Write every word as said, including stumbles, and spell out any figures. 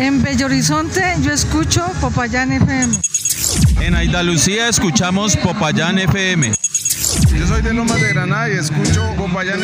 En Bello Horizonte yo escucho Popayán F M. En Andalucía escuchamos Popayán F M. Yo soy de Lomas de Granada y escucho Popayán